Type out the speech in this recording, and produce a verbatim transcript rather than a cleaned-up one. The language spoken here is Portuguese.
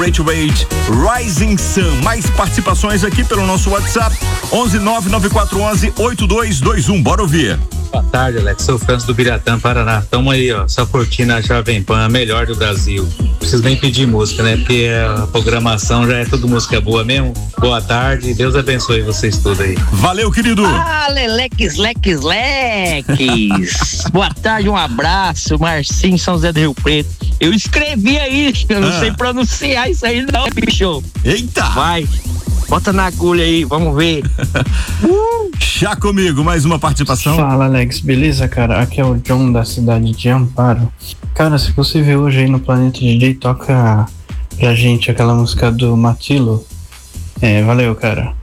Great Rage, Rising Sun. Mais participações aqui pelo nosso WhatsApp, onze nove nove quatro onze oito dois dois um. Bora ouvir. Boa tarde, Alex. Sou Francis do Biratã, Paraná. Tamo aí, ó, só curtindo a Jovem Pan, a melhor do Brasil. Preciso nem pedir música, né? Porque a programação já é tudo música boa mesmo. Boa tarde, Deus abençoe vocês tudo aí. Valeu, querido. Ah, leleques, leques, leques. Boa tarde, um abraço, Marcinho, São José do Rio Preto. Eu escrevi aí, eu não ah. sei pronunciar isso aí não, bicho. Eita. Vai. Bota na agulha aí, vamos ver. uh, Chá comigo, mais uma participação. Fala, Alex, beleza, cara? Aqui é o John da cidade de Amparo. Cara, se você vê hoje aí no Planeta D J, toca pra gente aquela música do Matilo. É, valeu, cara.